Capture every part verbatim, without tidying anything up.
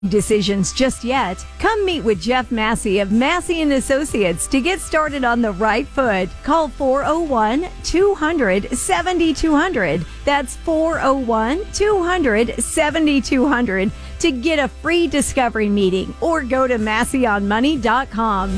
decisions just yet. Come meet with Jeff Massey of Massey and Associates to get started on the right foot. Call four oh one, two hundred, seventy-two hundred. That's four oh one, two hundred, seventy-two hundred to get a free discovery meeting or go to massey on money dot com.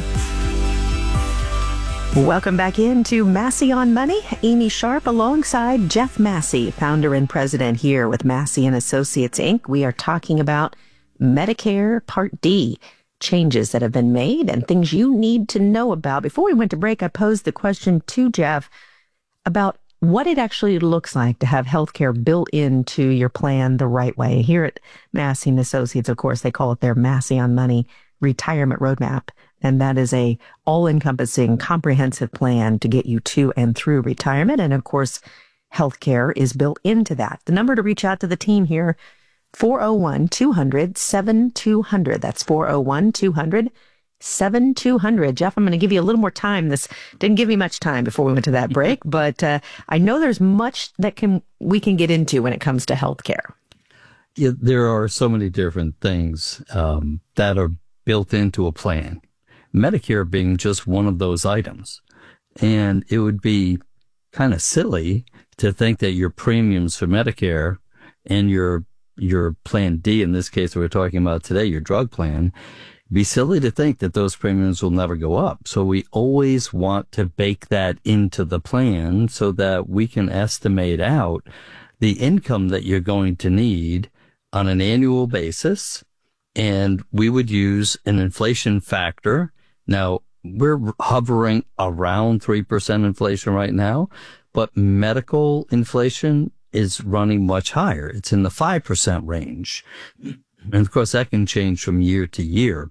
Welcome back into Massey on Money. Amy Sharp alongside Jeff Massey, founder and president here with Massey and Associates, Incorporated. We are talking about Medicare Part D, changes that have been made and things you need to know about. Before we went to break, I posed the question to Jeff about what it actually looks like to have healthcare built into your plan the right way. Here at Massey and Associates, of course, they call it their Massey on Money Retirement Roadmap. And that is a all-encompassing, comprehensive plan to get you to and through retirement. And of course, healthcare is built into that. The number to reach out to the team here, four oh one, two hundred, seventy-two hundred. That's four oh one, two hundred, seventy-two hundred. Jeff, I'm going to give you a little more time. This didn't give me much time before we went to that break, but uh, I know there's much that can we can get into when it comes to healthcare. Yeah, there are so many different things um, that are built into a plan. Medicare being just one of those items. And it would be kind of silly to think that your premiums for Medicare and your your Plan D, in this case we're talking about today, your drug plan, be silly to think that those premiums will never go up. So we always want to bake that into the plan so that we can estimate out the income that you're going to need on an annual basis. And we would use an inflation factor. Now, we're hovering around three percent inflation right now, but medical inflation is running much higher. It's in the five percent range. And of course, that can change from year to year.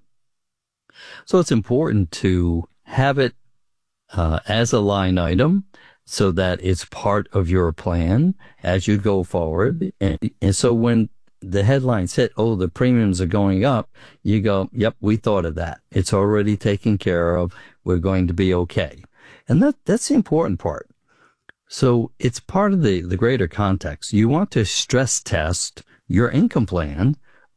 So it's important to have it uh, as a line item so that it's part of your plan as you go forward. And, and so when the headlines hit, oh, the premiums are going up, you go, yep, we thought of that. It's already taken care of. We're going to be okay. And that that's the important part. So it's part of the, the greater context. You want to stress test your income plan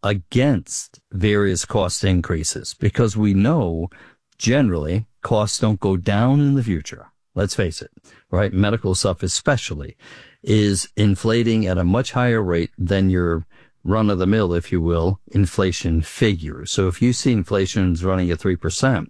against various cost increases because we know generally costs don't go down in the future. Let's face it, right? Medical stuff especially is inflating at a much higher rate than your run-of-the-mill, if you will, inflation figures. So if you see inflation's running at three percent,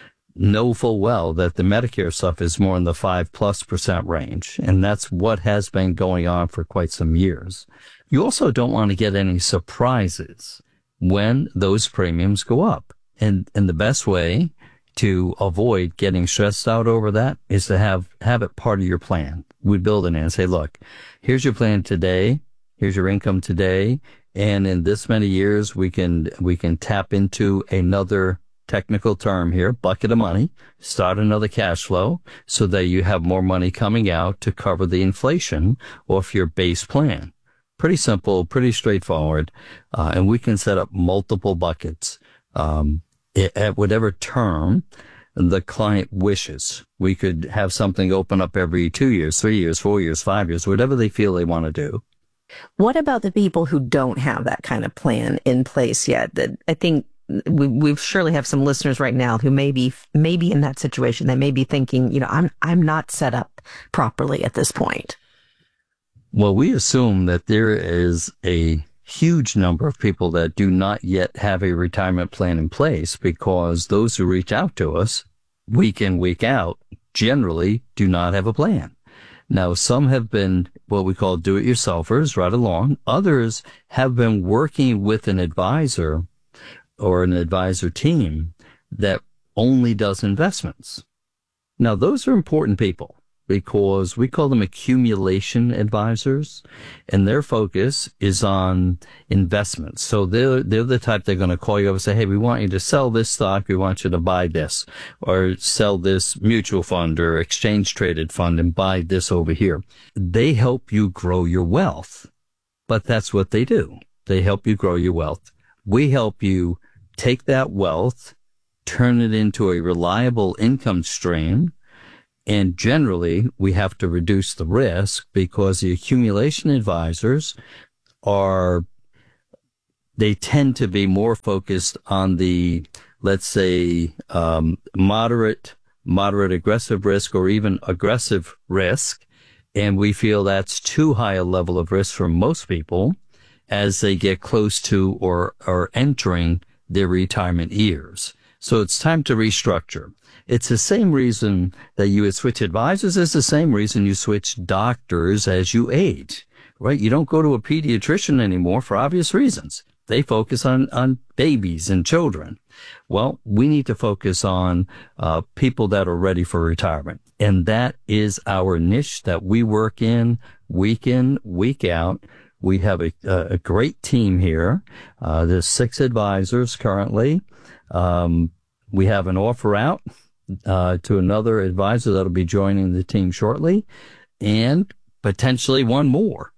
know full well that the Medicare stuff is more in the five plus percent range. And that's what has been going on for quite some years. You also don't want to get any surprises when those premiums go up. And, and the best way to avoid getting stressed out over that is to have, have it part of your plan. We build it in and say, look, here's your plan today. Here's your income today. And in this many years, we can, we can tap into another technical term here, bucket of money, start another cash flow so that you have more money coming out to cover the inflation off your base plan. Pretty simple, pretty straightforward. Uh, and we can set up multiple buckets, um, at whatever term the client wishes. We could have something open up every two years, three years, four years, five years, whatever they feel they want to do. What about the people who don't have that kind of plan in place yet? That I think we we surely have some listeners right now who may be maybe in that situation. They may be thinking, you know, I'm I'm not set up properly at this point. Well, we assume that there is a huge number of people that do not yet have a retirement plan in place because those who reach out to us week in, week out generally do not have a plan. Now, some have been what we call do-it-yourselfers right along. Others have been working with an advisor or an advisor team that only does investments. Now, those are important people because we call them accumulation advisors, and their focus is on investments. So they're, they're the type they're going to call you up and say, hey, we want you to sell this stock. We want you to buy this, or sell this mutual fund or exchange traded fund and buy this over here. They help you grow your wealth, but that's what they do. They help you grow your wealth. We help you take that wealth, turn it into a reliable income stream. And generally, we have to reduce the risk because the accumulation advisors are they tend to be more focused on the, let's say, um, moderate, moderate aggressive risk or even aggressive risk. And we feel that's too high a level of risk for most people as they get close to or are entering their retirement years. So it's time to restructure. It's the same reason that you would switch advisors. It's the same reason you switch doctors as you age, right? You don't go to a pediatrician anymore for obvious reasons. They focus on, on babies and children. Well, we need to focus on uh, people that are ready for retirement. And that is our niche that we work in week in, week out. We have a, a great team here. Uh, there's six advisors currently. Um, we have an offer out uh, to another advisor that'll be joining the team shortly, and potentially one more.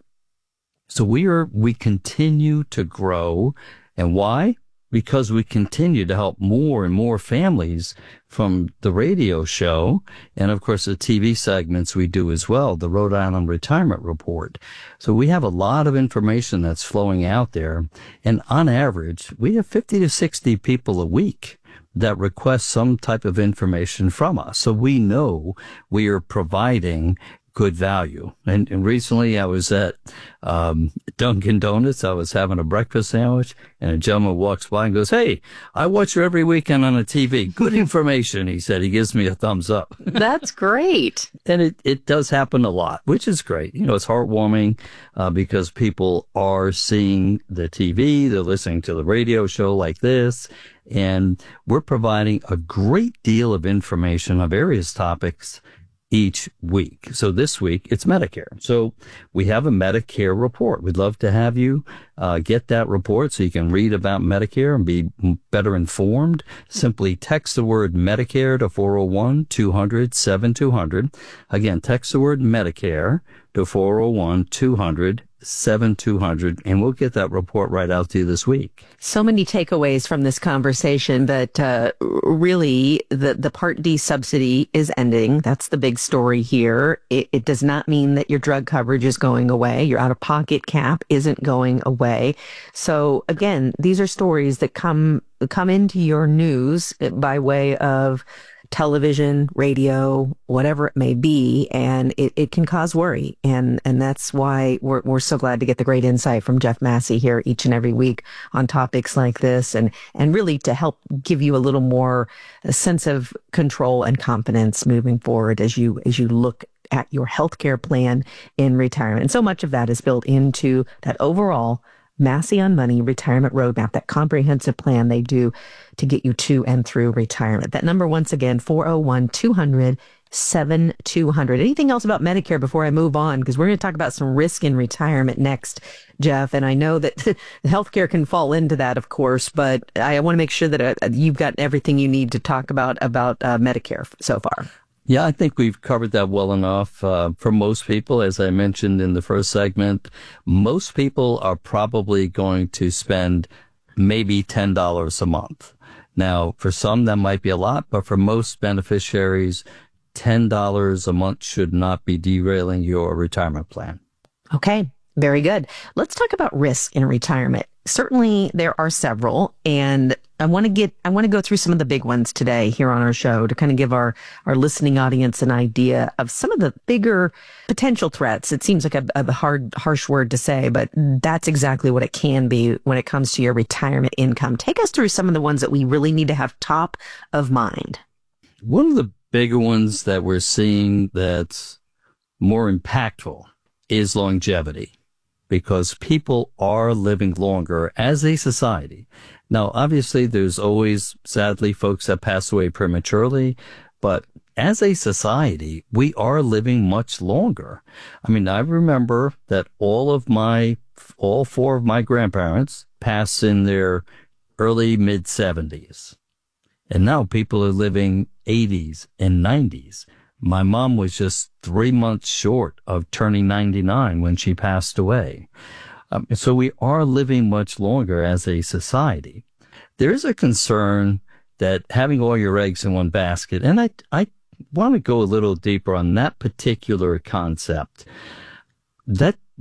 So we are, we continue to grow. And why? Because we continue to help more and more families from the radio show. And of course, the T V segments we do as well, the Rhode Island Retirement Report. So we have a lot of information that's flowing out there. And on average, we have fifty to sixty people a week that request some type of information from us. So we know we are providing good value. And, and recently I was at um, Dunkin' Donuts. I was having a breakfast sandwich, and a gentleman walks by and goes, "Hey, I watch you every weekend on the T V. Good information." He said. He gives me a thumbs up. That's great. And it, it does happen a lot, which is great. You know, it's heartwarming uh, because people are seeing the T V, they're listening to the radio show like this, and we're providing a great deal of information on various topics each week. So this week, it's Medicare. So we have a Medicare report. We'd love to have you uh, get that report so you can read about Medicare and be better informed. Simply text the word Medicare to four oh one, two hundred, seven two hundred. Again, text the word Medicare to four oh one, two hundred, seven two hundred, and we'll get that report right out to you this week. So many takeaways from this conversation, but uh, really the, the Part D subsidy is ending. That's the big story here. It, it does not mean that your drug coverage is going away. Your out-of-pocket cap isn't going away. So again, these are stories that come come into your news by way of television, radio, whatever it may be, and it, it can cause worry. And and that's why we're we're so glad to get the great insight from Jeff Massey here each and every week on topics like this, and and really to help give you a little more a sense of control and confidence moving forward as you as you look at your healthcare plan in retirement. And so much of that is built into that overall Massey on Money retirement roadmap, that comprehensive plan they do to get you to and through retirement. That number, once again, four oh one, two hundred, seven two hundred. Anything else about Medicare before I move on? Because we're going to talk about some risk in retirement next, Jeff. And I know that healthcare can fall into that, of course, but I want to make sure that uh, you've got everything you need to talk about, about uh, Medicare so far. Yeah, I think we've covered that well enough. Uh, for most people, as I mentioned in the first segment, most people are probably going to spend maybe ten dollars a month. Now, for some, that might be a lot, but for most beneficiaries, ten dollars a month should not be derailing your retirement plan. Okay, very good. Let's talk about risk in retirement. Certainly, there are several, and I want to get, I want to go through some of the big ones today here on our show to kind of give our, our listening audience an idea of some of the bigger potential threats. It seems like a, a hard, harsh word to say, but that's exactly what it can be when it comes to your retirement income. Take us through some of the ones that we really need to have top of mind. One of the bigger ones that we're seeing that's more impactful is longevity, because people are living longer as a society. Now, obviously, there's always, sadly, folks that pass away prematurely, but as a society, we are living much longer. I mean, I remember that all of my, all four of my grandparents passed in their early mid seventies. And now people are living eighties and nineties. My mom was just three months short of turning ninety-nine when she passed away. Um, so we are living much longer as a society. There is a concern that having all your eggs in one basket, and I, I want to go a little deeper on that particular concept. That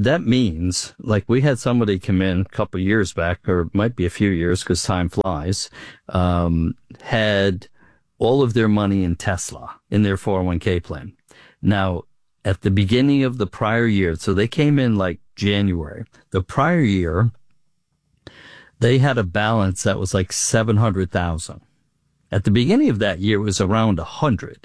that means, like, we had somebody come in a couple of years back, or it might be a few years because time flies, um, had all of their money in Tesla in their four oh one k plan. Now, at the beginning of the prior year, so they came in like January, the prior year, they had a balance that was like seven hundred thousand. At the beginning of that year, it was around one hundred.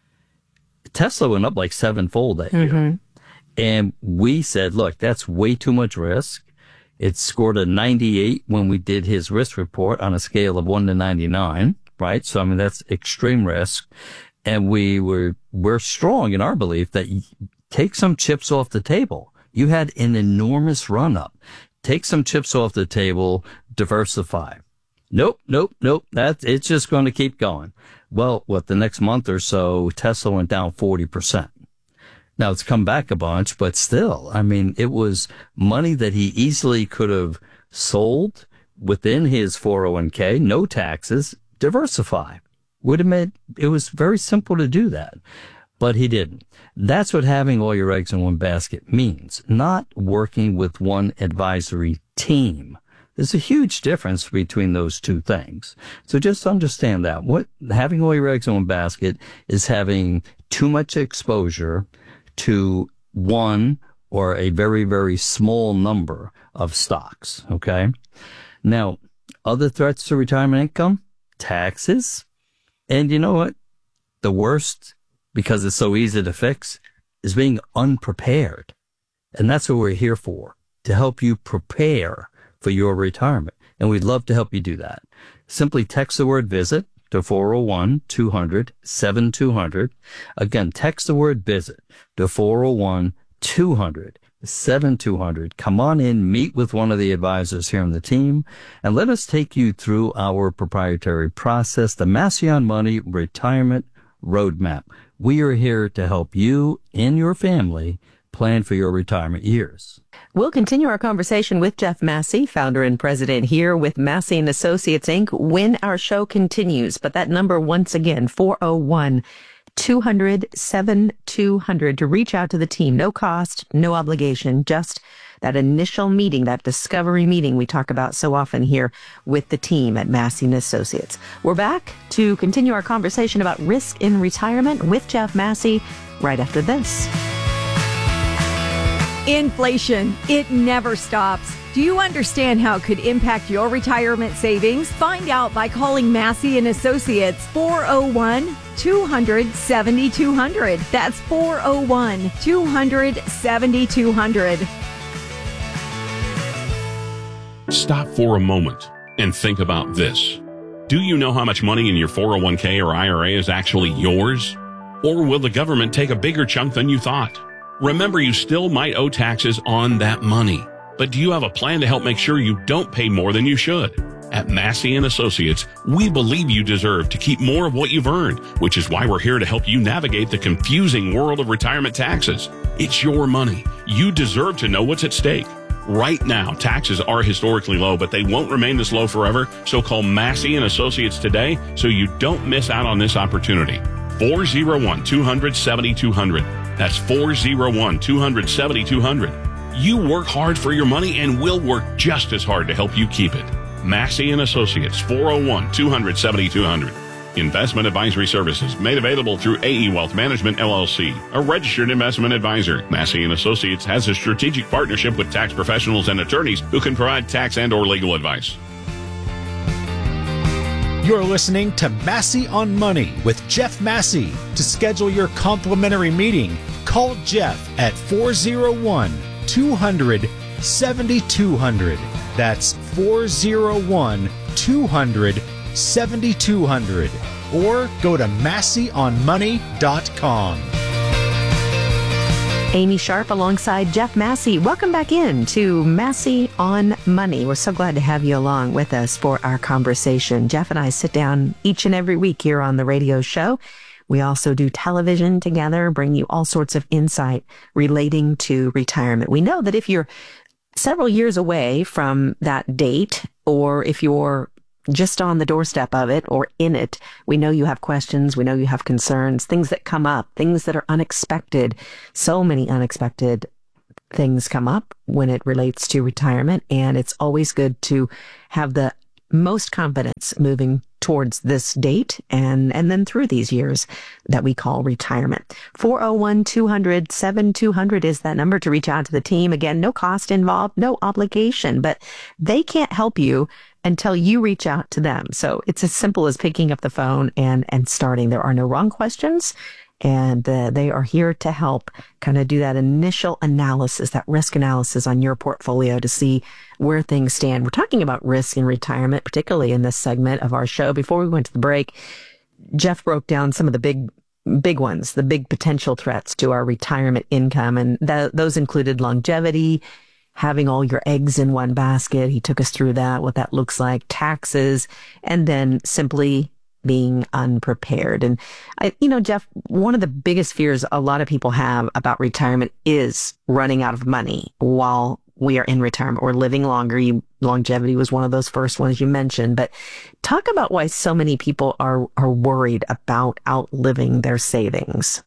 Tesla went up like sevenfold that year. Mm-hmm. And we said, look, that's way too much risk. It scored a ninety-eight when we did his risk report on a scale of one to ninety-nine, right? So, I mean, that's extreme risk. And we were, we're strong in our belief that you take some chips off the table. You had an enormous run up. Take some chips off the table, diversify. Nope, nope, nope. That, it's just going to keep going. Well, what, the next month or so, Tesla went down forty percent. Now, it's come back a bunch, but still, I mean, it was money that he easily could have sold within his four oh one k, no taxes, diversify. Would have made, it was very simple to do that, but he didn't. That's what having all your eggs in one basket means, not working with one advisory team. There's a huge difference between those two things. So just understand that. What having all your eggs in one basket is having too much exposure to one or a very, very small number of stocks. Okay. Now, other threats to retirement income, taxes. And you know what? The worst, because it's so easy to fix, is being unprepared. And that's what we're here for, to help you prepare for your retirement. And we'd love to help you do that. Simply text the word visit to four oh one, two hundred, seventy-two hundred. Again, text the word visit to four oh one, two hundred, seventy-two hundred. Come on in, meet with one of the advisors here on the team, and let us take you through our proprietary process, the Massey on Money Retirement Roadmap. We are here to help you and your family plan for your retirement years. We'll continue our conversation with Jeff Massey, founder and president here with Massey and Associates, Incorporated, when our show continues. But that number, once again, four oh one, two hundred, seventy-two hundred, to reach out to the team. No cost, no obligation, just that initial meeting, that discovery meeting we talk about so often here with the team at Massey and Associates. We're back to continue our conversation about risk in retirement with Jeff Massey right after this. Inflation, it never stops. Do you understand how it could impact your retirement savings? Find out by calling Massey and Associates, four oh one, two hundred, seventy-two hundred. That's four oh one, two hundred, seventy-two hundred. Stop for a moment and think about this. Do you know how much money in your four oh one k or I R A is actually yours? Or will the government take a bigger chunk than you thought? Remember, you still might owe taxes on that money. But do you have a plan to help make sure you don't pay more than you should? At Massey and Associates, we believe you deserve to keep more of what you've earned, which is why we're here to help you navigate the confusing world of retirement taxes. It's your money. You deserve to know what's at stake. Right now, taxes are historically low, but they won't remain this low forever. So call Massey and Associates today so you don't miss out on this opportunity. four oh one, two hundred, seventy-two hundred. That's four oh one, two hundred, seventy-two hundred. You work hard for your money and we'll work just as hard to help you keep it. Massey and Associates, four oh one, two hundred, seventy-two hundred. Investment advisory services made available through A E Wealth Management, L L C, a registered investment advisor. Massey and Associates has a strategic partnership with tax professionals and attorneys who can provide tax and or legal advice. You're listening to Massey on Money with Jeff Massey. To schedule your complimentary meeting, call Jeff at four oh one, two hundred, seventy-two hundred. That's four oh one, two hundred, seventy-two hundred. Or go to massey on money dot com. Amy Sharp alongside Jeff Massey. Welcome back in to Massey on Money. We're so glad to have you along with us for our conversation. Jeff and I sit down each and every week here on the radio show. We also do television together, bring you all sorts of insight relating to retirement. We know that if you're several years away from that date, or if you're just on the doorstep of it or in it, we know you have questions, we know you have concerns, things that come up, things that are unexpected, so many unexpected things come up when it relates to retirement, and it's always good to have the most confidence moving towards this date and, and then through these years that we call retirement. four oh one, two hundred, seventy-two hundred is that number to reach out to the team. Again, no cost involved, no obligation, but they can't help you until you reach out to them. So it's as simple as picking up the phone and, and starting. There are no wrong questions. And uh, they are here to help kind of do that initial analysis, that risk analysis on your portfolio to see where things stand. We're talking about risk in retirement, particularly in this segment of our show. Before we went to the break, Jeff broke down some of the big, big ones, the big potential threats to our retirement income. And th- those included longevity, having all your eggs in one basket. He took us through that, what that looks like, taxes, and then simply being unprepared. And I, you know, Jeff, one of the biggest fears a lot of people have about retirement is running out of money while we are in retirement or living longer. You, longevity was one of those first ones you mentioned, but talk about why so many people are, are worried about outliving their savings.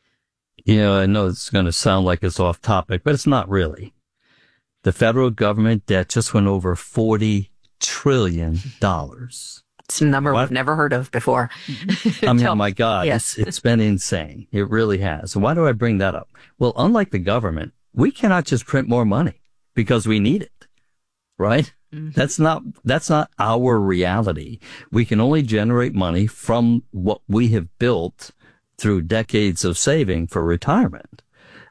Yeah, I know it's going to sound like it's off topic, but it's not really. The federal government debt just went over forty trillion dollars. It's a number What? we've never heard of before. I mean, oh my God, Yes. it's, it's been insane. It really has. Why do I bring that up? Well, unlike the government, we cannot just print more money because we need it, right? Mm-hmm. That's not, that's not our reality. We can only generate money from what we have built through decades of saving for retirement.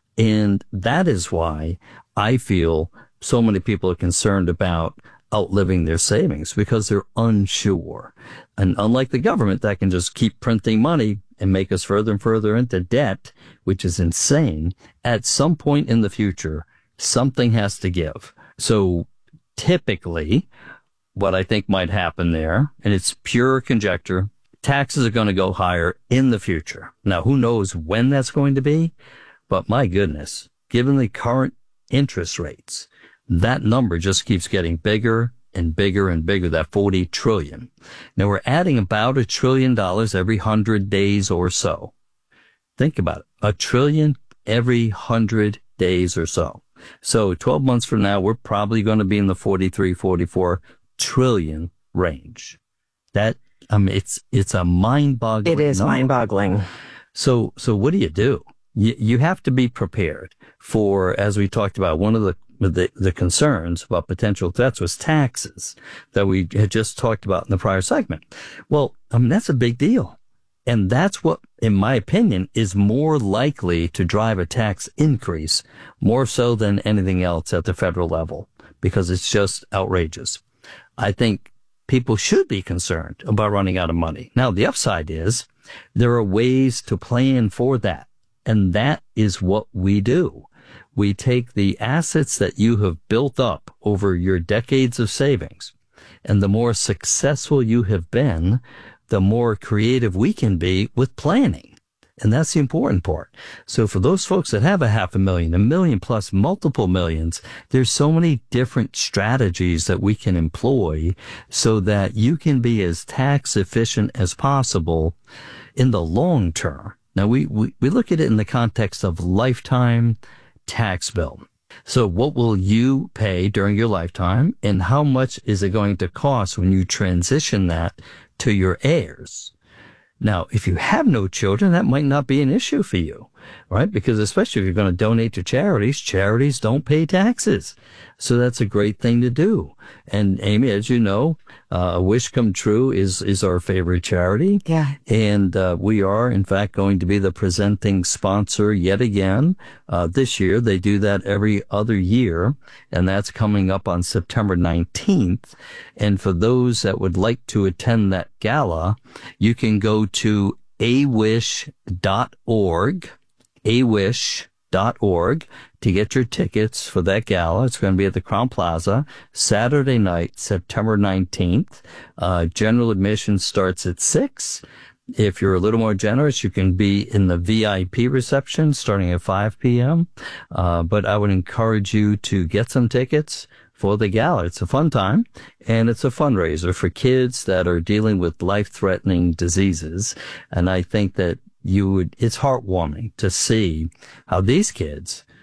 And that is why I feel so many people are concerned about outliving their savings because they're unsure. And unlike the government that can just keep printing money and make us further and further into debt, which is insane, at some point in the future, something has to give. So typically, what I think might happen there, and it's pure conjecture, taxes are going to go higher in the future. Now, who knows when that's going to be? But my goodness, given the current interest rates, that number just keeps getting bigger and bigger and bigger, that forty trillion. Now we're adding about a trillion dollars every hundred days or so. Think about it. A trillion every hundred days or so. So twelve months from now, we're probably going to be in the forty-three, forty-four trillion range. That, I mean, it's, it's a mind-boggling. It is number. mind-boggling. So, so what do you do? You, you have to be prepared for, as we talked about, one of the The, the concerns about potential threats was taxes that we had just talked about in the prior segment. Well, I mean, that's a big deal. And that's what, in my opinion, is more likely to drive a tax increase, more so than anything else at the federal level, because it's just outrageous. I think people should be concerned about running out of money. Now, the upside is there are ways to plan for that. And that is what we do. We take the assets that you have built up over your decades of savings, and the more successful you have been, the more creative we can be with planning. And that's the important part. So for those folks that have a half a million, a million plus multiple millions, there's so many different strategies that we can employ so that you can be as tax efficient as possible in the long term. Now we, we, we look at it in the context of lifetime tax bill. So what will you pay during your lifetime, and how much is it going to cost when you transition that to your heirs? Now, if you have no children, that might not be an issue for you, right? Because especially if you're going to donate to charities, charities don't pay taxes. So that's a great thing to do. And Amy, as you know, uh, A Wish Come True is, is our favorite charity. Yeah. And, uh, we are, in fact, going to be the presenting sponsor yet again, uh, this year. They do that every other year, and that's coming up on September nineteenth. And for those that would like to attend that gala, you can go to a wish dot org, a wish dot org to get your tickets for that gala. It's going to be at the Crowne Plaza, Saturday night, September nineteenth. Uh, general admission starts at six. If you're a little more generous, you can be in the V I P reception starting at five p.m. Uh, but I would encourage you to get some tickets for the gala. It's a fun time, and it's a fundraiser for kids that are dealing with life-threatening diseases. And I think that you would, it's heartwarming to see how these kids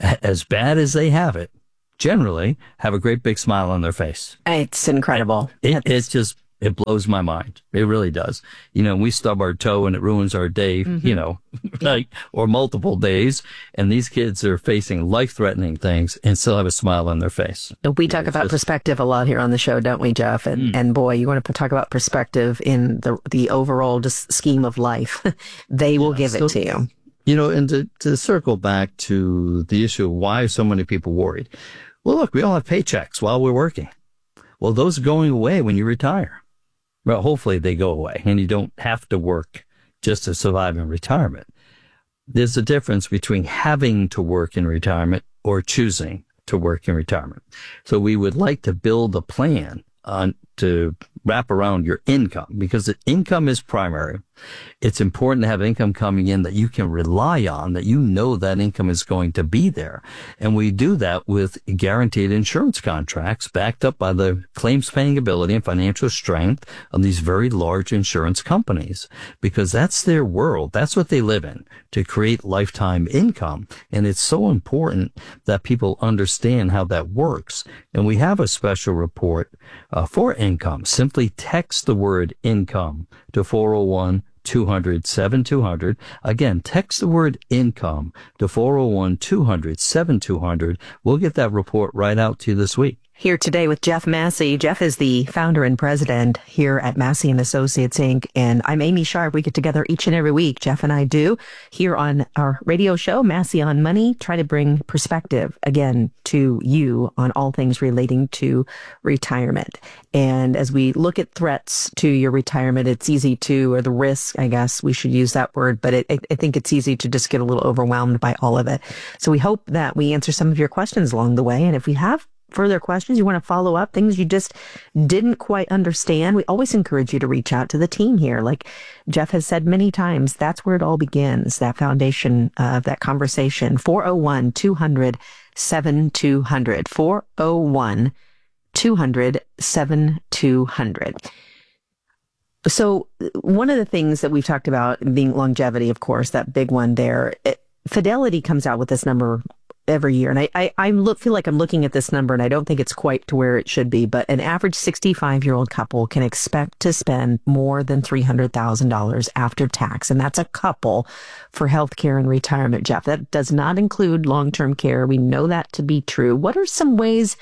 as bad as they have it, generally have a great big smile on their face. It's incredible. It, it just, it blows my mind. It really does. You know, we stub our toe and it ruins our day, mm-hmm. you know, like, or multiple days. And these kids are facing life-threatening things and still have a smile on their face. We talk about just perspective a lot here on the show, don't we, Jeff? And, mm. and boy, you want to talk about perspective in the the overall just scheme of life. They will yeah, give so, it to you. You know, and to, to circle back to the issue of why so many people worried. Well, look, we all have paychecks while we're working. Well, those are going away when you retire. Well, hopefully they go away and you don't have to work just to survive in retirement. There's a difference between having to work in retirement or choosing to work in retirement. So we would like to build a plan on to wrap around your income, because the income is primary. It's important to have income coming in that you can rely on, that you know that income is going to be there. And we do that with guaranteed insurance contracts backed up by the claims paying ability and financial strength of these very large insurance companies, because that's their world. That's what they live in, to create lifetime income. And it's so important that people understand how that works. And we have a special report uh, for income. Simply text the word income to four oh one, two hundred, seventy-two hundred. Again, text the word income to four oh one, two hundred, seventy-two hundred. We'll get that report right out to you this week. Here today with Jeff Massey. Jeff is the founder and president here at Massey and Associates, Incorporated. And I'm Amy Sharp. We get together each and every week, Jeff and I do, here on our radio show, Massey on Money, try to bring perspective, again, to you on all things relating to retirement. And as we look at threats to your retirement, it's easy to, or the risk, I guess we should use that word, but it, I think it's easy to just get a little overwhelmed by all of it. So we hope that we answer some of your questions along the way. And if we have further questions, you want to follow up, things you just didn't quite understand, we always encourage you to reach out to the team here. Like Jeff has said many times, that's where it all begins, that foundation of that conversation. four oh one, two hundred, seventy-two hundred. four oh one, two hundred, seventy-two hundred. So one of the things that we've talked about being longevity, of course, that big one there, it, Fidelity comes out with this number every year. And I, I, I look, feel like I'm looking at this number and I don't think it's quite to where it should be, but an average sixty-five year old couple can expect to spend more than three hundred thousand dollars after tax. And that's a couple for healthcare and retirement, Jeff. That does not include long-term care. We know that to be true. What are some ways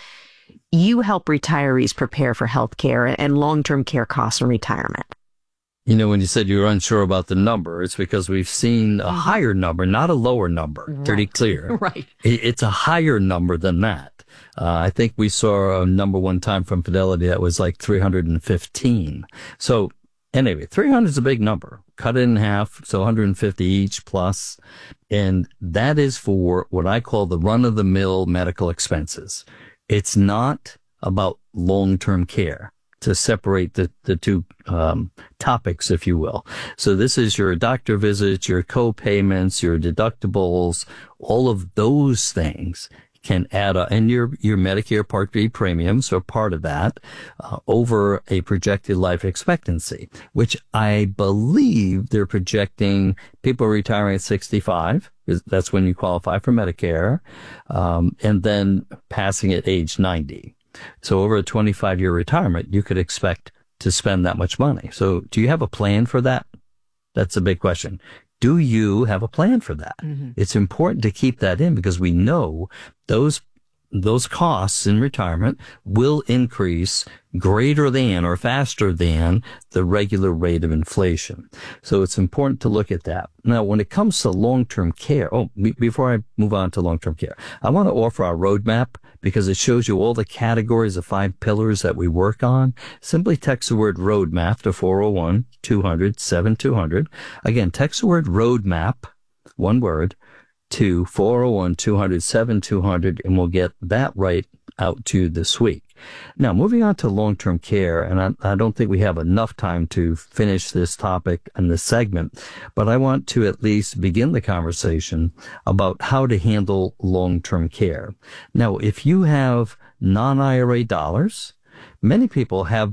you help retirees prepare for healthcare and long-term care costs in retirement? You know, when you said you were unsure about the number, it's because we've seen a higher number, not a lower number, right. Pretty clear. Right. It's a higher number than that. Uh, I think we saw a number one time from Fidelity that was like three hundred fifteen. So anyway, three hundred is a big number. Cut it in half, so one hundred fifty each plus. And that is for what I call the run-of-the-mill medical expenses. It's not about long-term care, to separate the, the two um, topics, if you will. So this is your doctor visits, your co-payments, your deductibles, all of those things can add up, and your, your Medicare Part B premiums are part of that, uh, over a projected life expectancy, which I believe they're projecting people retiring at sixty-five, because that's when you qualify for Medicare, um, and then passing at age ninety. So over a twenty-five year retirement, you could expect to spend that much money. So do you have a plan for that? That's a big question. Do you have a plan for that? Mm-hmm. It's important to keep that in because we know those those costs in retirement will increase greater than or faster than the regular rate of inflation. So it's important to look at that. Now, when it comes to long-term care, oh, b- before I move on to long-term care, I want to offer our roadmap because it shows you all the categories of five pillars that we work on. Simply text the word roadmap to four oh one, two hundred, seventy-two hundred. Again, text the word roadmap, one word, to four oh one, two hundred, seventy-two hundred, and we'll get that right out to you this week. Now, moving on to long-term care, and I, I don't think we have enough time to finish this topic in this segment, but I want to at least begin the conversation about how to handle long-term care. Now, if you have non-I R A dollars, many people have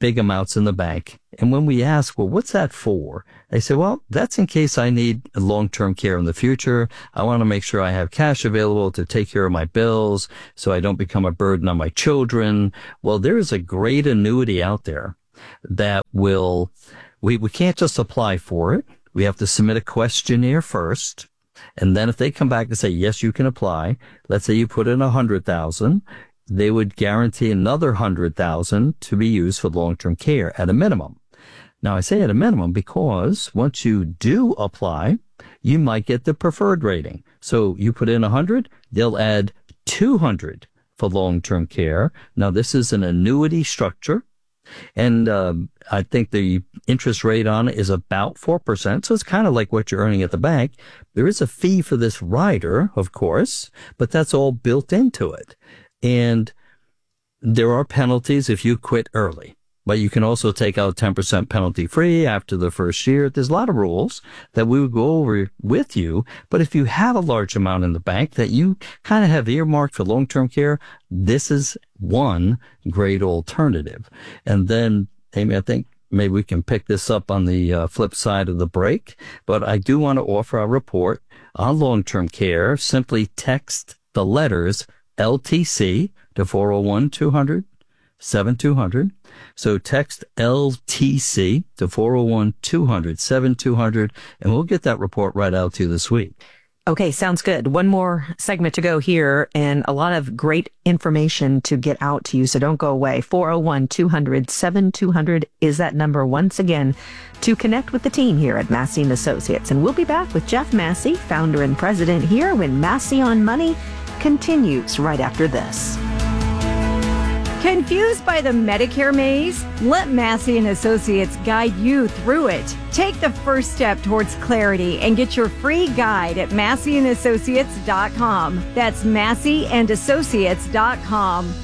big amounts in the bank. And when we ask, well, what's that for? They say, well, that's in case I need long-term care in the future. I want to make sure I have cash available to take care of my bills so I don't become a burden on my children. Well, there is a great annuity out there that will, we, we can't just apply for it. We have to submit a questionnaire first. And then if they come back and say, yes, you can apply, let's say you put in a hundred thousand, they would guarantee another hundred thousand to be used for long-term care at a minimum. Now, I say at a minimum because once you do apply, you might get the preferred rating. So you put in a hundred, they'll add two hundred for long-term care. Now, this is an annuity structure. And uh, I think the interest rate on it is about four percent. So it's kind of like what you're earning at the bank. There is a fee for this rider, of course, but that's all built into it. And there are penalties if you quit early. But you can also take out ten percent penalty free after the first year. There's a lot of rules that we would go over with you. But if you have a large amount in the bank that you kind of have earmarked for long-term care, this is one great alternative. And then, Amy, I think maybe we can pick this up on the uh, flip side of the break. But I do want to offer a report on long-term care. Simply text the letters L T C to four oh one, two hundred, seventy-two hundred. So text L T C to four oh one, two hundred, seventy-two hundred, and we'll get that report right out to you this week. Okay, sounds good. One more segment to go here, and a lot of great information to get out to you, so don't go away. four oh one, two hundred, seventy-two hundred is that number once again to connect with the team here at Massey and Associates. And we'll be back with Jeff Massey, founder and president, here when Massey on Money continues right after this. Confused by the Medicare maze? Let Massey and Associates guide you through it. Take the first step towards clarity and get your free guide at massey and associates dot com. That's massey and associates dot com.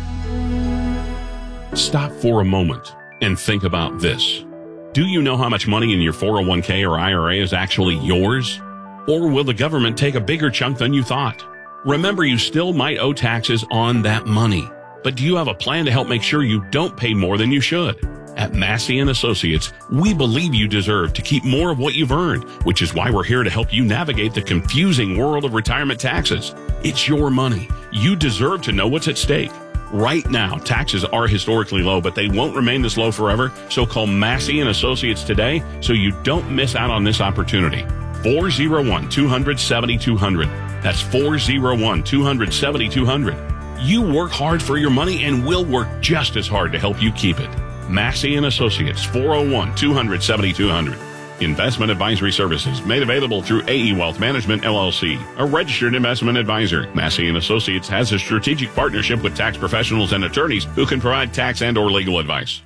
Stop for a moment and think about this. Do you know how much money in your four oh one k or I R A is actually yours? Or will the government take a bigger chunk than you thought? Remember, you still might owe taxes on that money. But do you have a plan to help make sure you don't pay more than you should? At Massey and Associates, we believe you deserve to keep more of what you've earned, which is why we're here to help you navigate the confusing world of retirement taxes. It's your money. You deserve to know what's at stake. Right now, taxes are historically low, but they won't remain this low forever. So call Massey and Associates today so you don't miss out on this opportunity. four oh one, two hundred, seventy-two hundred. That's four oh one, two hundred, seventy-two hundred. You work hard for your money, and we'll work just as hard to help you keep it. Massey and Associates, four oh one, two hundred, seventy-two hundred. Investment advisory services made available through A E Wealth Management, L L C, a registered investment advisor. Massey and Associates has a strategic partnership with tax professionals and attorneys who can provide tax and or legal advice.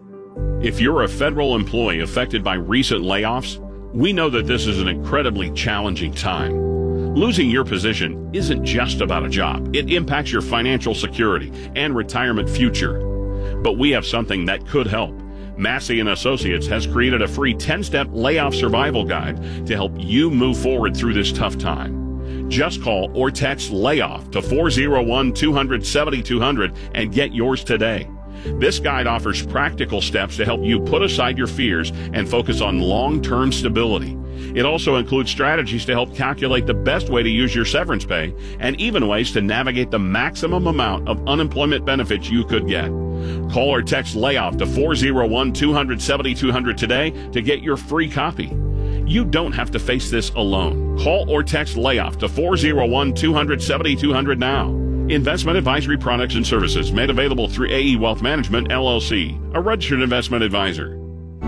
If you're a federal employee affected by recent layoffs, we know that this is an incredibly challenging time. Losing your position isn't just about a job. It impacts your financial security and retirement future. But we have something that could help. Massey and Associates has created a free ten-step layoff survival guide to help you move forward through this tough time. Just call or text LAYOFF to four oh one, two hundred, seventy-two hundred and get yours today. This guide offers practical steps to help you put aside your fears and focus on long-term stability. It also includes strategies to help calculate the best way to use your severance pay and even ways to navigate the maximum amount of unemployment benefits you could get. Call or text LAYOFF to four oh one, two hundred, seventy-two hundred today to get your free copy. You don't have to face this alone. Call or text LAYOFF to four oh one, two hundred, seventy-two hundred now. Investment advisory products and services made available through A E Wealth Management, L L C, a registered investment advisor.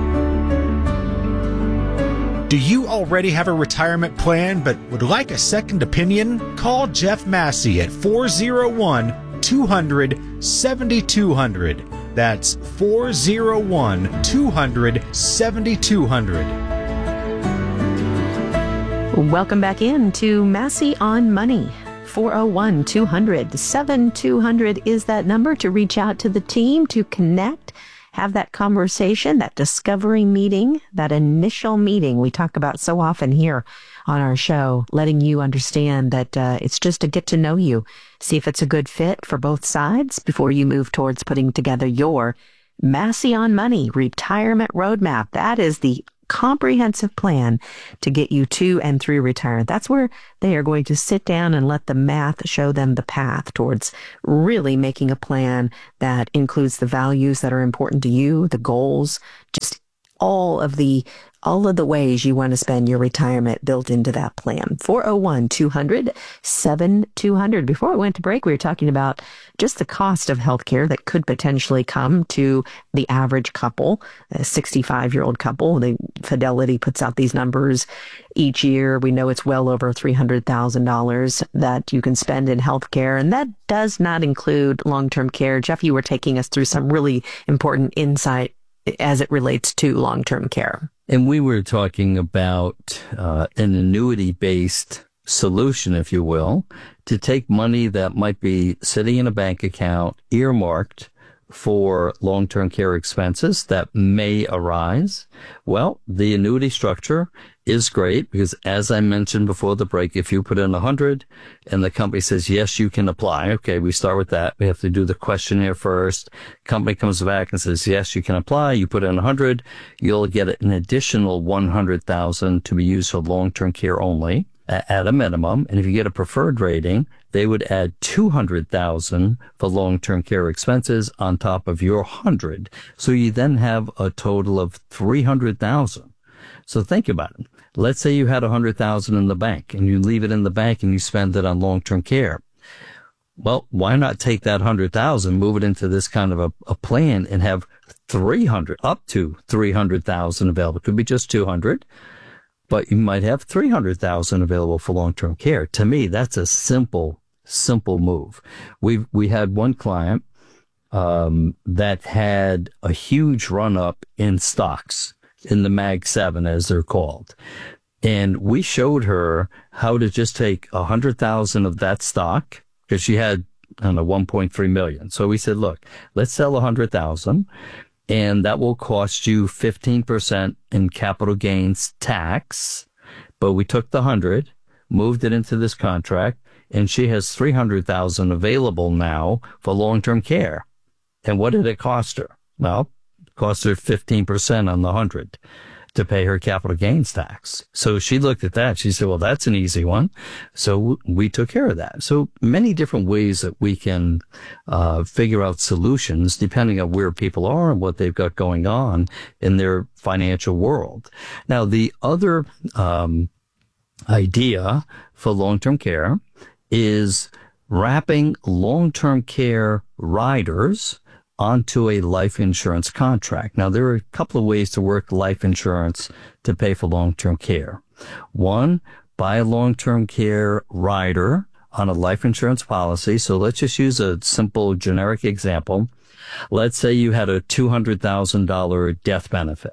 Do you already have a retirement plan but would like a second opinion? Call Jeff Massey at four oh one, two hundred, seventy-two hundred. That's four oh one, two hundred, seventy-two hundred. Welcome back in to Massey on Money. four oh one, two hundred, seventy-two hundred is that number to reach out to the team, to connect, have that conversation, that discovery meeting, that initial meeting we talk about so often here on our show, letting you understand that uh, it's just to get to know you, see if it's a good fit for both sides before you move towards putting together your Massey on Money Retirement Roadmap. That is the comprehensive plan to get you to and through retirement. That's where they are going to sit down and let the math show them the path towards really making a plan that includes the values that are important to you, the goals, just all of the all of the ways you want to spend your retirement built into that plan. four oh one, two hundred, seventy-two hundred. Before we went to break, we were talking about just the cost of healthcare that could potentially come to the average couple, a sixty-five-year-old couple. The Fidelity puts out these numbers each year. We know it's well over three hundred thousand dollars that you can spend in healthcare, and that does not include long-term care. Jeff, you were taking us through some really important insight as it relates to long-term care. And we were talking about uh, an annuity-based solution, if you will, to take money that might be sitting in a bank account earmarked for long-term care expenses that may arise. Well, the annuity structure is great because, as I mentioned before the break, if you put in one hundred and the company says, yes, you can apply. Okay, we start with that. We have to do the questionnaire first. Company comes back and says, yes, you can apply. You put in one hundred, you'll get an additional one hundred thousand dollars to be used for long-term care only at a minimum. And if you get a preferred rating, they would add two hundred thousand dollars for long-term care expenses on top of your one hundred. So you then have a total of three hundred thousand dollars. So think about it. Let's say you had one hundred thousand dollars in the bank and you leave it in the bank and you spend it on long-term care. Well, why not take that one hundred thousand dollars, move it into this kind of a, a plan and have three hundred, up to three hundred thousand dollars available. It could be just two hundred, but you might have three hundred thousand dollars available for long-term care. To me, that's a simple, simple move. We we had one client um, that had a huge run-up in stocks, in the Mag seven, as they're called. And we showed her how to just take one hundred thousand of that stock, because she had, I don't know, one point three million. So we said, look, let's sell one hundred thousand, and that will cost you fifteen percent in capital gains tax. But we took the one hundred, moved it into this contract, and she has three hundred thousand available now for long-term care. And what did it cost her? Well, cost her fifteen percent on the one hundred to pay her capital gains tax. So she looked at that. She said, well, that's an easy one. So we took care of that. So many different ways that we can uh, figure out solutions depending on where people are and what they've got going on in their financial world. Now, the other um, idea for long-term care is wrapping long-term care riders onto a life insurance contract. Now, there are a couple of ways to work life insurance to pay for long-term care. One, buy a long-term care rider on a life insurance policy. So let's just use a simple generic example. Let's say you had a two hundred thousand dollars death benefit.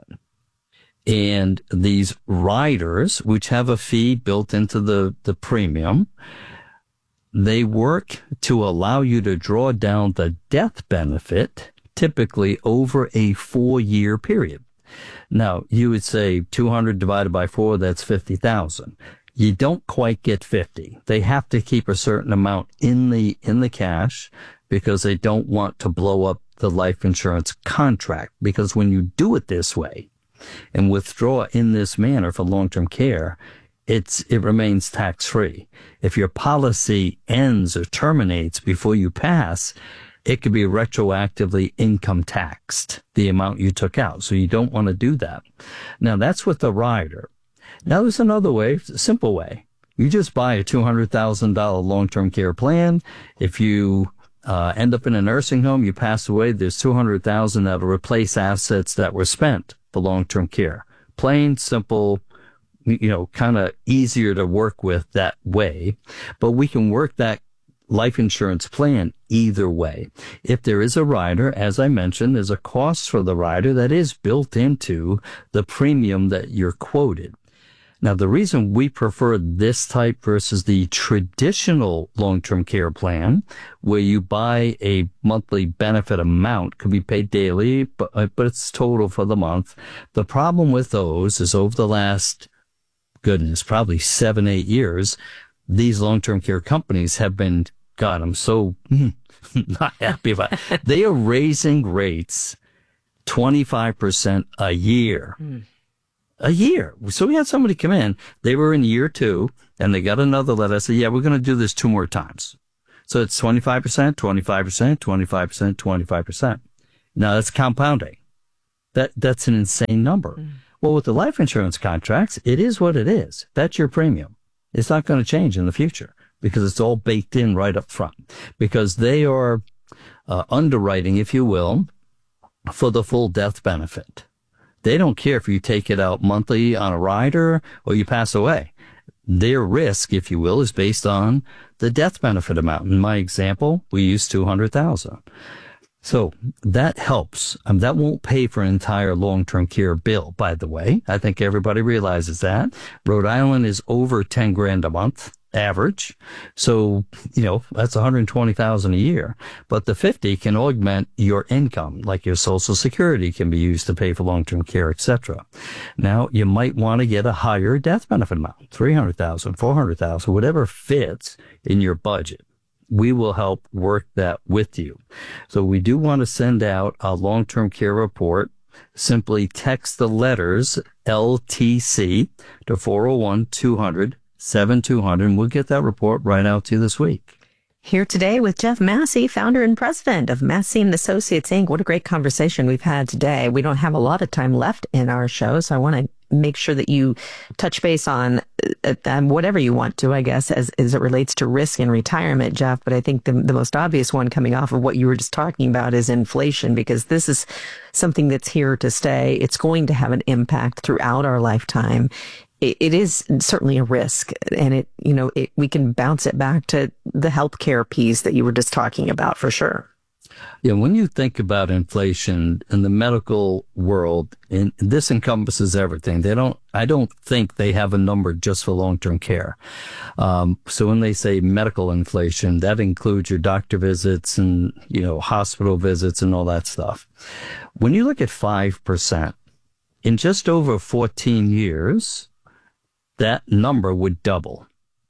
And these riders, which have a fee built into the, the premium, they work to allow you to draw down the death benefit, typically over a four-year period. Now, you would say two hundred divided by four, that's fifty thousand. You don't quite get fifty. They have to keep a certain amount in the in the cash because they don't want to blow up the life insurance contract. Because when you do it this way and withdraw in this manner for long-term care, It's, it remains tax-free. If your policy ends or terminates before you pass, it could be retroactively income taxed, the amount you took out. So you don't want to do that. Now, that's with the rider. Now, there's another way, a simple way. You just buy a two hundred thousand dollars long-term care plan. If you uh, end up in a nursing home, you pass away, there's two hundred thousand dollars that will replace assets that were spent for long-term care. Plain, simple, you know, kind of easier to work with that way, but we can work that life insurance plan either way. If there is a rider, as I mentioned, there's a cost for the rider that is built into the premium that you're quoted. Now, the reason we prefer this type versus the traditional long-term care plan, where you buy a monthly benefit amount, could be paid daily, but, but it's total for the month. The problem with those is over the last goodness, probably seven, eight years, these long-term care companies have been, God, I'm so not happy about it. They are raising rates twenty-five percent a year. Mm. A year. So we had somebody come in, they were in year two, and they got another letter. I said, yeah, we're going to do this two more times. So it's twenty-five percent, twenty-five percent, twenty-five percent, twenty-five percent. Now that's compounding. That, that's an insane number. Mm. Well, with the life insurance contracts, it is what it is. That's your premium. It's not going to change in the future because it's all baked in right up front, because they are uh, underwriting, if you will, for the full death benefit. They don't care if you take it out monthly on a rider or you pass away. Their risk, if you will, is based on the death benefit amount. In my example, we use two hundred thousand dollars. So that helps. Um, that won't pay for an entire long-term care bill, by the way. I think everybody realizes that. Rhode Island is over ten grand a month average. So, you know, that's one hundred twenty thousand dollars a year. But the fifty can augment your income, like your Social Security can be used to pay for long-term care, et cetera. Now, you might want to get a higher death benefit amount, three hundred thousand dollars, four hundred thousand dollars, whatever fits in your budget. We will help work that with you. So we do want to send out a long-term care report. Simply text the letters L T C to four oh one, two hundred, seventy-two hundred, and we'll get that report right out to you this week. Here today with Jeff Massey, founder and president of Massey and Associates, Incorporated. What a great conversation we've had today. We don't have a lot of time left in our show, so I want to make sure that you touch base on uh, um, whatever you want to, I guess, as, as it relates to risk in retirement, Jeff. But I think the, the most obvious one coming off of what you were just talking about is inflation, because this is something that's here to stay. It's going to have an impact throughout our lifetime. It, it is certainly a risk, and it, you know, it, we can bounce it back to the healthcare piece that you were just talking about for sure. Yeah, when you think about inflation in the medical world, and this encompasses everything. They don't, I don't think they have a number just for long-term care. Um, so when they say medical inflation, that includes your doctor visits and, you know, hospital visits and all that stuff. When you look at five percent, in just over fourteen years, that number would double.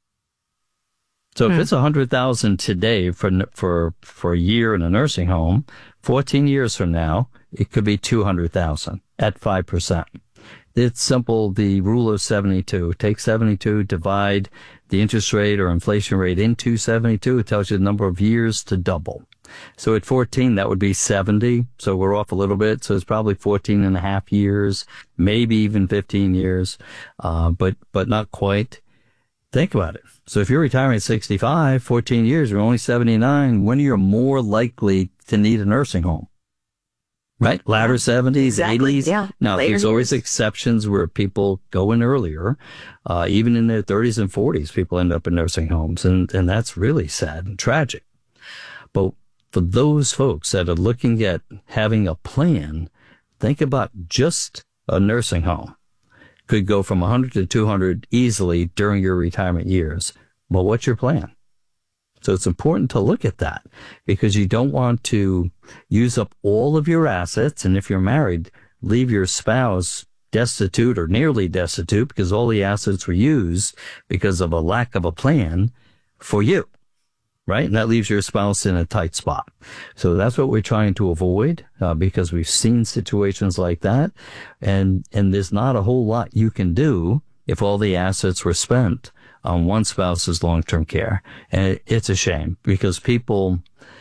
So if hmm. it's a hundred thousand today for for for a year in a nursing home, fourteen years from now it could be two hundred thousand at five percent. It's simple. The rule of seventy-two. Take seventy-two, divide the interest rate or inflation rate into seventy-two. It tells you the number of years to double. So at fourteen, that would be seventy. So we're off a little bit. So it's probably fourteen and a half years, maybe even fifteen years, uh, but but not quite. Think about it. So if you're retiring at sixty-five, fourteen years, you're only seventy-nine, when you're more likely to need a nursing home, right? Latter seventies, exactly. eighties. Yeah. Now, Later there's always years. exceptions where people go in earlier. Uh, even in their thirties and forties, people end up in nursing homes, and, and that's really sad and tragic. But for those folks that are looking at having a plan, think about just a nursing home. Could go from one hundred to two hundred easily during your retirement years. But what's your plan? So it's important to look at that, because you don't want to use up all of your assets. And if you're married, leave your spouse destitute or nearly destitute because all the assets were used because of a lack of a plan for you. Right? And that leaves your spouse in a tight spot. So that's what we're trying to avoid, uh, because we've seen situations like that. And, and there's not a whole lot you can do if all the assets were spent on one spouse's long-term care. And it, it's a shame, because people,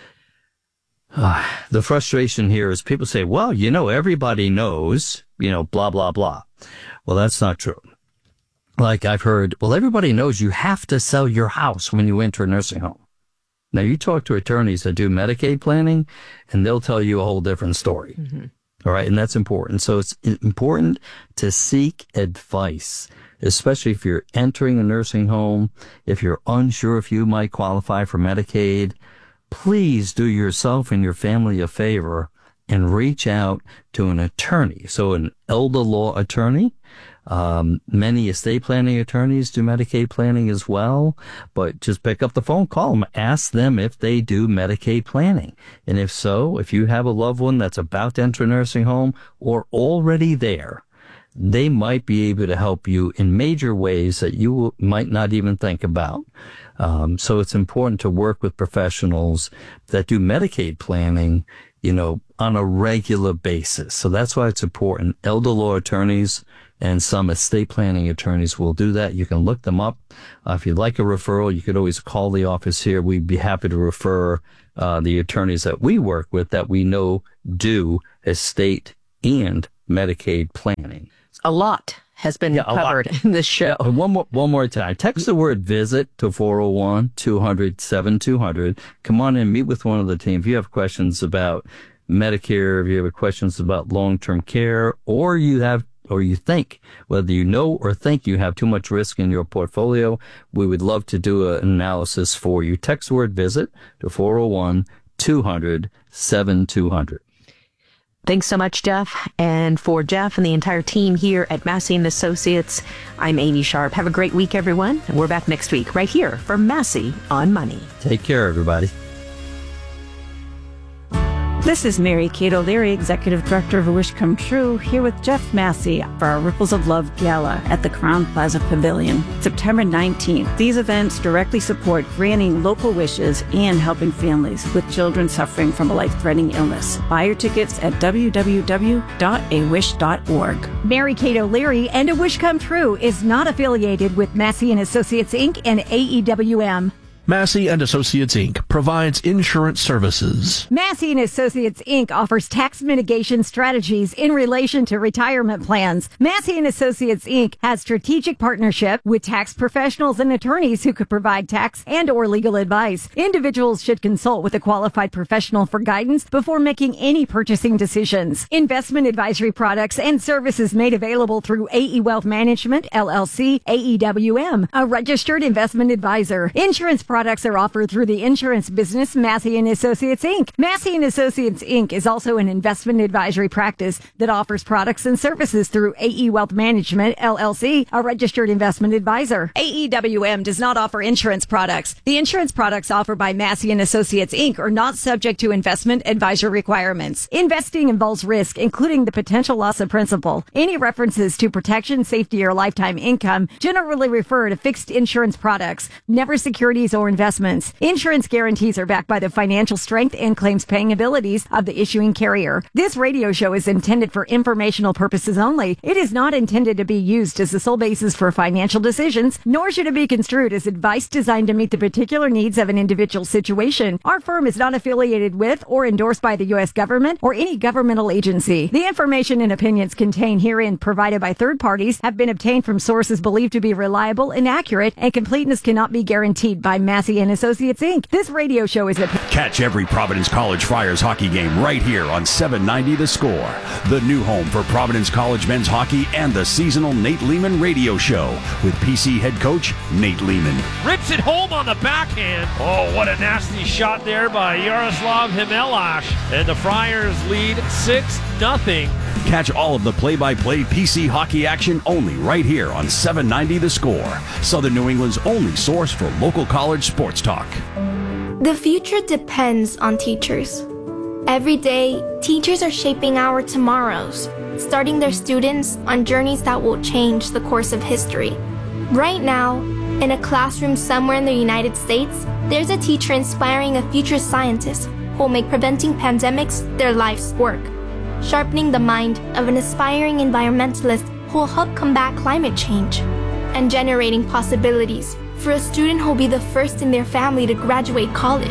uh, the frustration here is people say, well, you know, everybody knows, you know, blah, blah, blah. Well, that's not true. Like I've heard, well, everybody knows you have to sell your house when you enter a nursing home. Now, you talk to attorneys that do Medicaid planning, and they'll tell you a whole different story. Mm-hmm. All right. And that's important. So it's important to seek advice, especially if you're entering a nursing home. If you're unsure if you might qualify for Medicaid, please do yourself and your family a favor and reach out to an attorney. So an elder law attorney. Um, many estate planning attorneys do Medicaid planning as well, but just pick up the phone, call them, ask them if they do Medicaid planning. And if so, if you have a loved one that's about to enter a nursing home or already there, they might be able to help you in major ways that you will, might not even think about. Um, so it's important to work with professionals that do Medicaid planning, you know, on a regular basis. So that's why it's important. Elder law attorneys and some estate planning attorneys will do that. You can look them up. Uh, if you'd like a referral, you could always call the office here. We'd be happy to refer uh, the attorneys that we work with that we know do estate and Medicaid planning. A lot has been Yeah, covered in this show. Uh, One more, one more time. Text the word visit to four oh one, two hundred, seventy-two hundred. Come on in, meet with one of the team. If you have questions about Medicare, if you have questions about long-term care, or you have, or you think, whether you know or think you have too much risk in your portfolio, we would love to do an analysis for you. Text the word visit to four oh one, two hundred, seventy-two hundred. Thanks so much, Jeff. And for Jeff and the entire team here at Massey and Associates, I'm Amy Sharp. Have a great week, everyone. And we're back next week right here for Massey on Money. Take care, everybody. This is Mary Kate O'Leary, Executive Director of A Wish Come True, here with Jeff Massey for our Ripples of Love Gala at the Crowne Plaza Pavilion, September nineteenth. These events directly support granting local wishes and helping families with children suffering from a life-threatening illness. Buy your tickets at w w w dot a wish dot org. Mary Kate O'Leary and A Wish Come True is not affiliated with Massey and Associates, Incorporated and A E W M. Massey and Associates, Incorporated provides insurance services. Massey and Associates, Incorporated offers tax mitigation strategies in relation to retirement plans. Massey and Associates, Incorporated has strategic partnership with tax professionals and attorneys who could provide tax and or legal advice. Individuals should consult with a qualified professional for guidance before making any purchasing decisions. Investment advisory products and services made available through A E Wealth Management, L L C, A E W M, a registered investment advisor. Insurance products are offered through the insurance business Massey and Associates, Incorporated. Massey and Associates, Incorporated is also an investment advisory practice that offers products and services through A E Wealth Management, L L C, a registered investment advisor. A E W M does not offer insurance products. The insurance products offered by Massey and Associates, Incorporated are not subject to investment advisor requirements. Investing involves risk, including the potential loss of principal. Any references to protection, safety, or lifetime income generally refer to fixed insurance products, never securities or investments. Insurance guarantees are backed by the financial strength and claims paying abilities of the issuing carrier. This radio show is intended for informational purposes only. It is not intended to be used as the sole basis for financial decisions, nor should it be construed as advice designed to meet the particular needs of an individual situation. Our firm is not affiliated with or endorsed by the U S government or any governmental agency. The information and opinions contained herein provided by third parties have been obtained from sources believed to be reliable and accurate, and completeness cannot be guaranteed by Massey and Associates, Incorporated. This radio show is a... Catch every Providence College Friars hockey game right here on seven ninety The Score, the new home for Providence College men's hockey and the seasonal Nate Lehman radio show with P C head coach Nate Lehman. Rips it home on the backhand. Oh, what a nasty shot there by Yaroslav Himelash. And the Friars lead six nothing. Catch all of the play-by-play P C hockey action only right here on seven ninety The Score, Southern New England's only source for local college sports talk. The future depends on teachers. Every day, teachers are shaping our tomorrows, starting their students on journeys that will change the course of history. Right now, in a classroom somewhere in the United States, there's a teacher inspiring a future scientist who will make preventing pandemics their life's work, sharpening the mind of an aspiring environmentalist who will help combat climate change, and generating possibilities for a student who will be the first in their family to graduate college.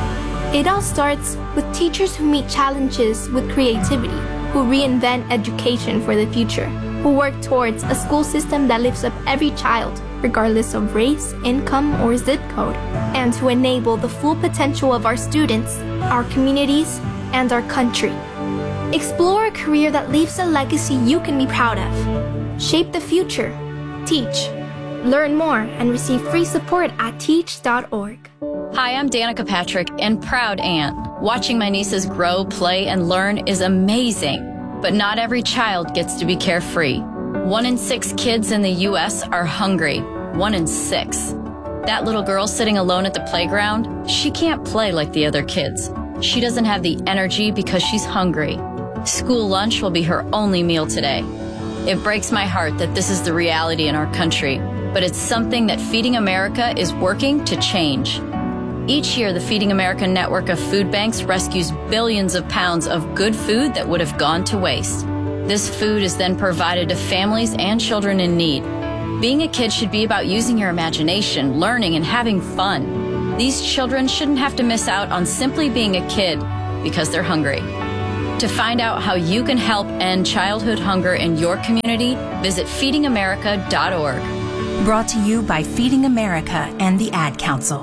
It all starts with teachers who meet challenges with creativity, who reinvent education for the future, who work towards a school system that lifts up every child, regardless of race, income, or zip code, and to enable the full potential of our students, our communities, and our country. Explore a career that leaves a legacy you can be proud of. Shape the future. Teach. Learn more and receive free support at teach dot org. Hi, I'm Danica Patrick and proud aunt. Watching my nieces grow, play, and learn is amazing. But not every child gets to be carefree. One in six kids in the U S are hungry. One in six. That little girl sitting alone at the playground, she can't play like the other kids. She doesn't have the energy because she's hungry. School lunch will be her only meal today. It breaks my heart that this is the reality in our country, but it's something that Feeding America is working to change. Each year, the Feeding America network of food banks rescues billions of pounds of good food that would have gone to waste. This food is then provided to families and children in need. Being a kid should be about using your imagination, learning, and having fun. These children shouldn't have to miss out on simply being a kid because they're hungry. To find out how you can help end childhood hunger in your community, visit feeding america dot org. Brought to you by Feeding America and the Ad Council.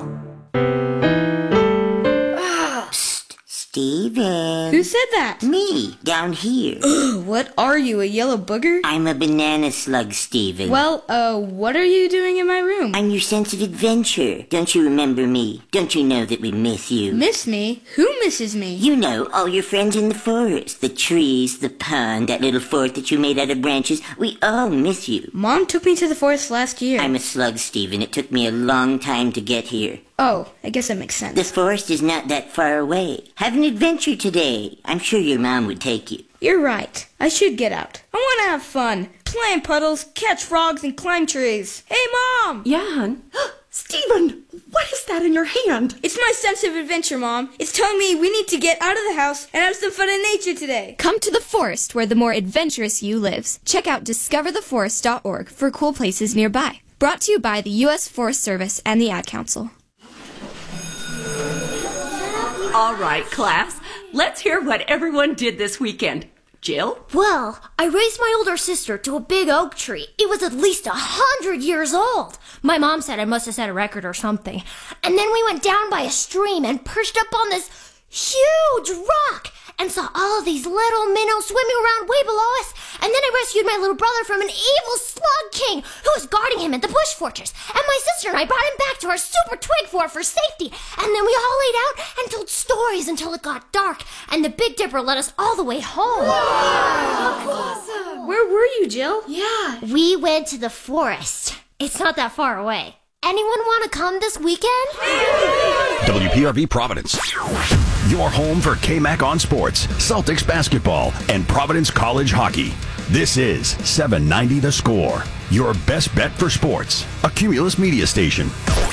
Steven. Who said that? Me, down here. Ugh, what are you, a yellow booger? I'm a banana slug, Steven. Well, uh, what are you doing in my room? I'm your sense of adventure. Don't you remember me? Don't you know that we miss you? Miss me? Who misses me? You know, all your friends in the forest. The trees, the pond, that little fort that you made out of branches. We all miss you. Mom took me to the forest last year. I'm a slug, Steven. It took me a long time to get here. Oh, I guess that makes sense. The forest is not that far away. Have an adventure today. I'm sure your mom would take you. You're right. I should get out. I want to have fun. Play in puddles, catch frogs, and climb trees. Hey, Mom! Yeah, hon? Steven, what is that in your hand? It's my sense of adventure, Mom. It's telling me we need to get out of the house and have some fun in nature today. Come to the forest where the more adventurous you lives. Check out discover the forest dot org for cool places nearby. Brought to you by the U S Forest Service and the Ad Council. All right, class. Let's hear what everyone did this weekend. Jill? Well, I raised my older sister to a big oak tree. It was at least a hundred years old. My mom said I must have set a record or something. And then we went down by a stream and perched up on this huge rock and saw all these little minnows swimming around way below us. And then I rescued my little brother from an evil slug king who was guarding him at the bush fortress. And my sister and I brought him back to our super twig fort for safety. And then we all laid out and told stories until it got dark. And the Big Dipper led us all the way home. Wow. Awesome. Where were you, Jill? Yeah. We went to the forest. It's not that far away. Anyone want to come this weekend? W P R V Providence. Your home for K M A C on sports, Celtics basketball, and Providence College hockey. This is seven ninety The Score, your best bet for sports. A Cumulus media station.